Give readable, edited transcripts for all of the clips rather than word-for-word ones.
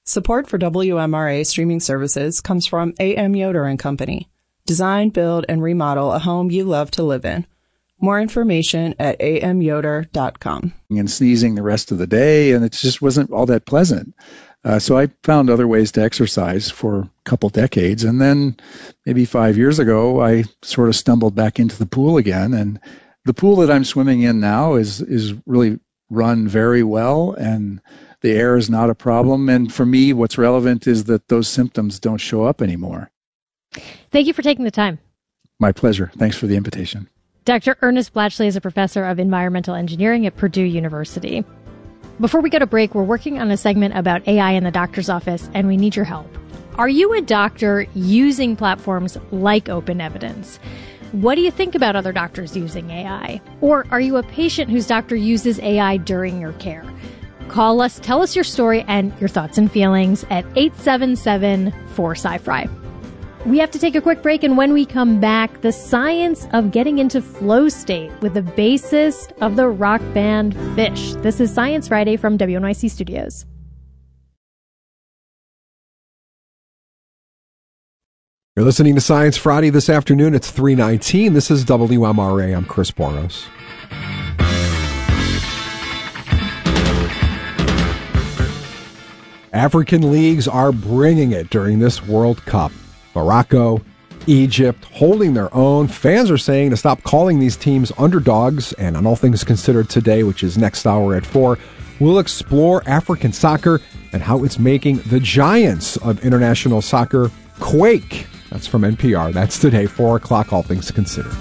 Support for WMRA streaming services comes from A.M. Yoder & Company. Design, build, and remodel a home you love to live in. More information at amyoder.com. And sneezing the rest of the day, and it just wasn't all that pleasant. So I found other ways to exercise for a couple decades. And then maybe 5 years ago, I sort of stumbled back into the pool again. And the pool that I'm swimming in now is really run very well, and the air is not a problem. And for me, what's relevant is that those symptoms don't show up anymore. Thank you for taking the time. My pleasure. Thanks for the invitation. Dr. Ernest Blatchley is a professor of environmental engineering at Purdue University. Before we go to break, we're working on a segment about AI in the doctor's office, and we need your help. Are you a doctor using platforms like Open Evidence? What do you think about other doctors using AI? Or are you a patient whose doctor uses AI during your care? Call us, tell us your story and your thoughts and feelings at 877-4SciFri. We have to take a quick break, and when we come back, the science of getting into flow state with the bassist of the rock band Phish. This is Science Friday from WNYC Studios. You're listening to Science Friday this afternoon. It's 3:19. This is WMRA. I'm Chris Boros. African leagues are bringing it during this World Cup. Morocco, Egypt, holding their own. Fans are saying to stop calling these teams underdogs. And on All Things Considered today, which is next hour at 4, we'll explore African soccer and how it's making the giants of international soccer quake. That's from NPR. That's today, 4 o'clock, All Things Considered.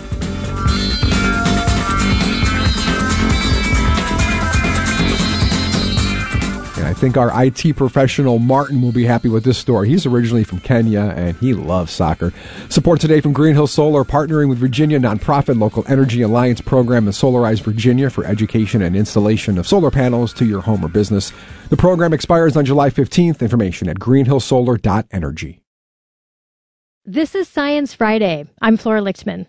I think our IT professional, Martin, will be happy with this story. He's originally from Kenya, and he loves soccer. Support today from Green Hill Solar, partnering with Virginia nonprofit Local Energy Alliance program and Solarize Virginia for education and installation of solar panels to your home or business. The program expires on July 15th. Information at greenhillsolar.energy. This is Science Friday. I'm Flora Lichtman.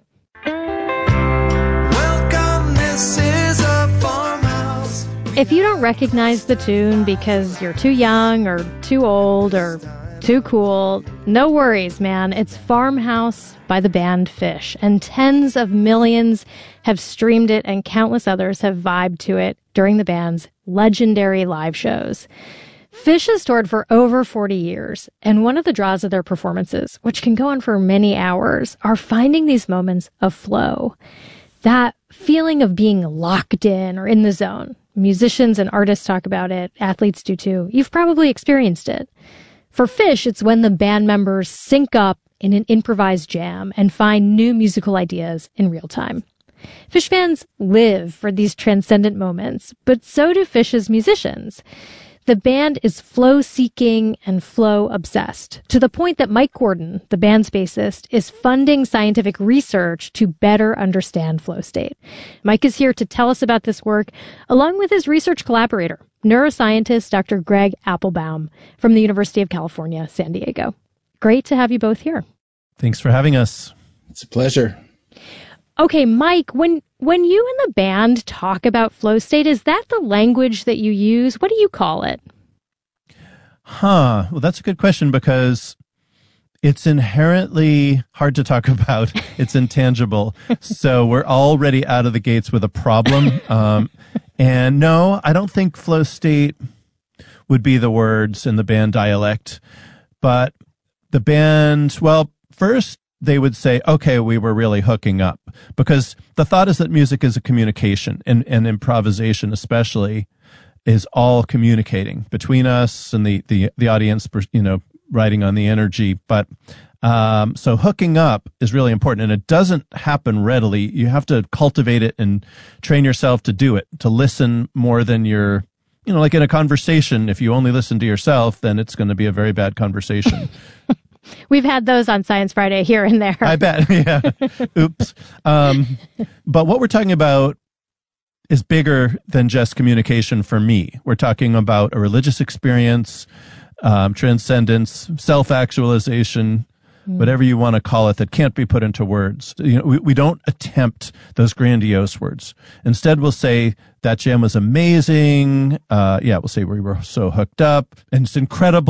Welcome, this is a farmhouse. If you don't recognize the tune because you're too young or too old or too cool, no worries, man. It's Farmhouse by the band Phish, and tens of millions have streamed it and countless others have vibed to it during the band's legendary live shows. Phish has toured for over 40 years, and one of the draws of their performances, which can go on for many hours, are finding these moments of flow. That feeling of being locked in or in the zone. Musicians and artists talk about it. Athletes do too. You've probably experienced it. For Phish, it's when the band members sync up in an improvised jam and find new musical ideas in real time. Phish fans live for these transcendent moments, but so do Phish's musicians. The band is flow-seeking and flow-obsessed, to the point that Mike Gordon, the band's bassist, is funding scientific research to better understand flow state. Mike is here to tell us about this work, along with his research collaborator, neuroscientist Dr. Greg Applebaum from the University of California, San Diego. Great to have you both here. Thanks for having us. It's a pleasure. Okay, Mike, when you and the band talk about flow state, is that the language that you use? What do you call it? Well, that's a good question because it's inherently hard to talk about. It's intangible. So we're already out of the gates with a problem. And no, I don't think flow state would be the words in the band dialect. But the band, well, first, they would say, okay, we were really hooking up, because the thought is that music is a communication, and improvisation especially is all communicating between us and the audience, riding on the energy. But so hooking up is really important, and it doesn't happen readily. You have to cultivate it and train yourself to do it, to listen more than you're, like in a conversation. If you only listen to yourself, then it's going to be a very bad conversation. We've had those on Science Friday here and there. I bet. Yeah. Oops. But what we're talking about is bigger than just communication for me. We're talking about a religious experience, transcendence, self-actualization, whatever you want to call it, that can't be put into words. We don't attempt those grandiose words. Instead, we'll say that jam was amazing. We'll say we were so hooked up and it's incredible.